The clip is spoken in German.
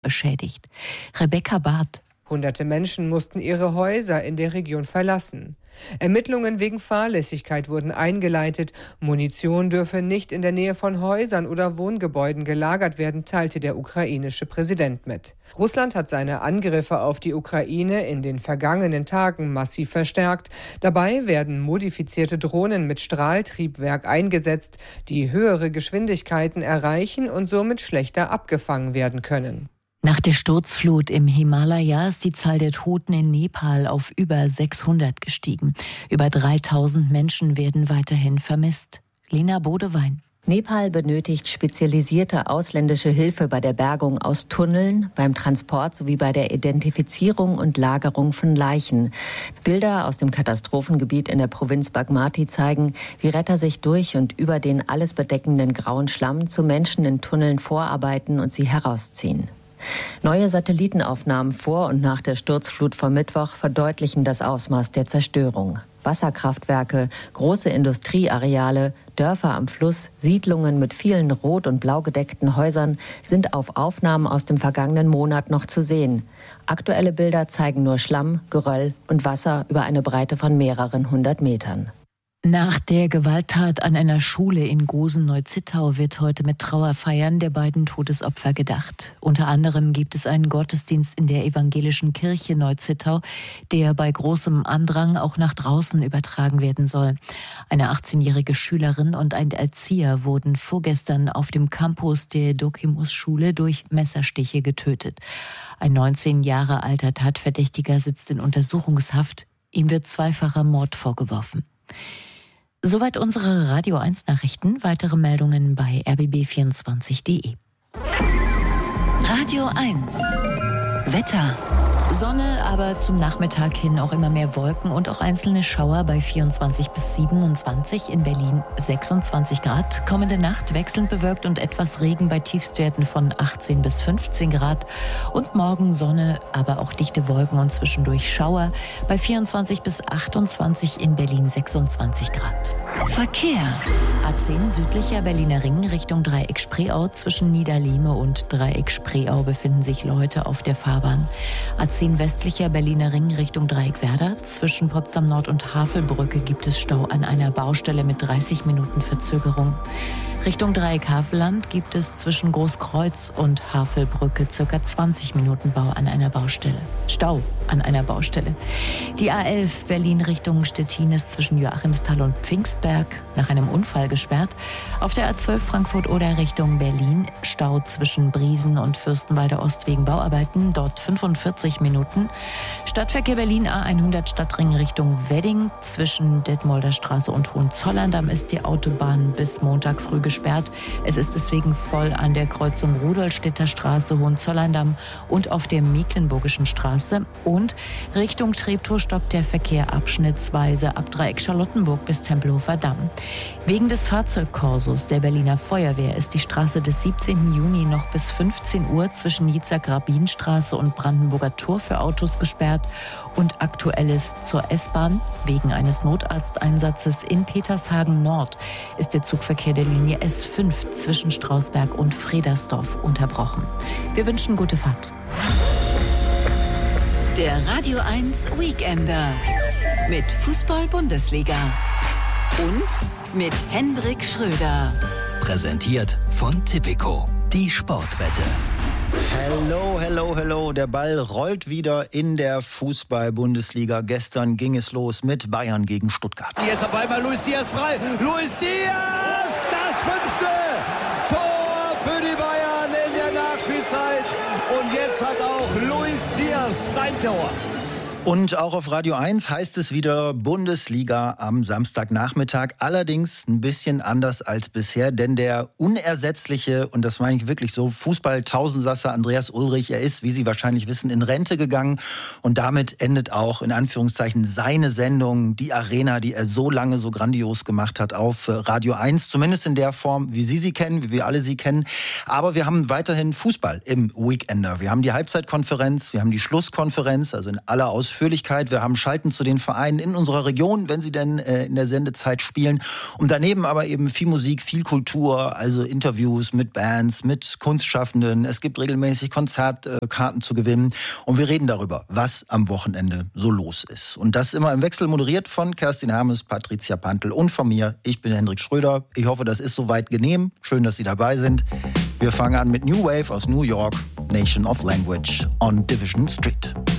beschädigt. Rebecca Barth. Hunderte Menschen mussten ihre Häuser in der Region verlassen. Ermittlungen wegen Fahrlässigkeit wurden eingeleitet. Munition dürfe nicht in der Nähe von Häusern oder Wohngebäuden gelagert werden, teilte der ukrainische Präsident mit. Russland hat seine Angriffe auf die Ukraine in den vergangenen Tagen massiv verstärkt. Dabei werden modifizierte Drohnen mit Strahltriebwerk eingesetzt, die höhere Geschwindigkeiten erreichen und somit schlechter abgefangen werden können. Nach der Sturzflut im Himalaya ist die Zahl der Toten in Nepal auf über 600 gestiegen. Über 3000 Menschen werden weiterhin vermisst. Lena Bodewein. Nepal benötigt spezialisierte ausländische Hilfe bei der Bergung aus Tunneln, beim Transport sowie bei der Identifizierung und Lagerung von Leichen. Bilder aus dem Katastrophengebiet in der Provinz Bagmati zeigen, wie Retter sich durch und über den alles bedeckenden grauen Schlamm zu Menschen in Tunneln vorarbeiten und sie herausziehen. Neue Satellitenaufnahmen vor und nach der Sturzflut vom Mittwoch verdeutlichen das Ausmaß der Zerstörung. Wasserkraftwerke, große Industrieareale, Dörfer am Fluss, Siedlungen mit vielen rot- und blau gedeckten Häusern sind auf Aufnahmen aus dem vergangenen Monat noch zu sehen. Aktuelle Bilder zeigen nur Schlamm, Geröll und Wasser über eine Breite von mehreren 100 Metern. Nach der Gewalttat an einer Schule in Gosen-Neuzittau wird heute mit Trauerfeiern der beiden Todesopfer gedacht. Unter anderem gibt es einen Gottesdienst in der evangelischen Kirche Neuzittau, der bei großem Andrang auch nach draußen übertragen werden soll. Eine 18-jährige Schülerin und ein Erzieher wurden vorgestern auf dem Campus der Dokimus-Schule durch Messerstiche getötet. Ein 19 Jahre alter Tatverdächtiger sitzt in Untersuchungshaft. Ihm wird zweifacher Mord vorgeworfen. Soweit unsere Radio 1 Nachrichten. Weitere Meldungen bei rbb24.de. Radio 1 Wetter. Sonne, aber zum Nachmittag hin auch immer mehr Wolken und auch einzelne Schauer bei 24 bis 27, in Berlin 26 Grad. Kommende Nacht wechselnd bewölkt und etwas Regen bei Tiefstwerten von 18 bis 15 Grad. Und morgen Sonne, aber auch dichte Wolken und zwischendurch Schauer bei 24 bis 28, in Berlin 26 Grad. Verkehr. A10 südlicher Berliner Ring Richtung Dreieck Spreeau. Zwischen Niederlehme und Dreieck Spreeau befinden sich Leute auf der Fahrbahn. A10 westlicher Berliner Ring Richtung Dreieck Werder. Zwischen Potsdam Nord und Havelbrücke gibt es Stau an einer Baustelle mit 30 Minuten Verzögerung. Richtung Dreieck Havelland gibt es zwischen Großkreuz und Havelbrücke ca. 20 Minuten Stau an einer Baustelle. Die A11 Berlin Richtung Stettin ist zwischen Joachimsthal und Pfingstberg nach einem Unfall gesperrt. Auf der A12 Frankfurt-Oder Richtung Berlin Stau zwischen Briesen und Fürstenwalder Ost wegen Bauarbeiten, dort 45 Minuten. Stadtverkehr Berlin A100 Stadtring Richtung Wedding. Zwischen Detmolder Straße und Hohenzollern ist die Autobahn bis Montag früh gesperrt. Es ist deswegen voll an der Kreuzung Rudolstädter Straße, Hohenzollern und auf der Mecklenburgischen Straße. Und Richtung Treptow stockt der Verkehr abschnittsweise ab Dreieck Charlottenburg bis Tempelhofer Damm. Wegen des Fahrzeugkorsos der Berliner Feuerwehr ist die Straße des 17. Juni noch bis 15 Uhr zwischen Jitzak-Rabin-Straße und Brandenburger Tor für Autos gesperrt. Und aktuell ist zur S-Bahn. Wegen eines Notarzteinsatzes in Petershagen Nord ist der Zugverkehr der Linie S5 zwischen Strausberg und Fredersdorf unterbrochen. Wir wünschen gute Fahrt. Der Radio 1 Weekender mit Fußball-Bundesliga und mit Hendrik Schröder. Präsentiert von Tipico, die Sportwette. Hello. Der Ball rollt wieder in der Fußball-Bundesliga. Gestern ging es los mit Bayern gegen Stuttgart. Jetzt auf einmal Luis Diaz frei. Luis Diaz, das 5. Tor für die Bayern in der Nachspielzeit. Und jetzt hat auch Luis Diaz sein Tor. Und auch auf Radio 1 heißt es wieder Bundesliga am Samstagnachmittag. Allerdings ein bisschen anders als bisher, denn der unersetzliche, und das meine ich wirklich so, Fußball-Tausendsasser Andreas Ulrich, er ist, wie Sie wahrscheinlich wissen, in Rente gegangen. Und damit endet auch, in Anführungszeichen, seine Sendung, die Arena, die er so lange so grandios gemacht hat, auf Radio 1. Zumindest in der Form, wie Sie sie kennen, wie wir alle sie kennen. Aber wir haben weiterhin Fußball im Weekender. Wir haben die Halbzeitkonferenz, wir haben die Schlusskonferenz, also in aller Ausführung Ausführlichkeit. Wir haben Schalten zu den Vereinen in unserer Region, wenn sie denn in der Sendezeit spielen. Und daneben aber eben viel Musik, viel Kultur, also Interviews mit Bands, mit Kunstschaffenden. Es gibt regelmäßig Konzertkarten zu gewinnen. Und wir reden darüber, was am Wochenende so los ist. Und das immer im Wechsel moderiert von Kerstin Hermes, Patricia Pantl und von mir. Ich bin Hendrik Schröder. Ich hoffe, das ist soweit genehm. Schön, dass Sie dabei sind. Wir fangen an mit New Wave aus New York, Nation of Language on Division Street.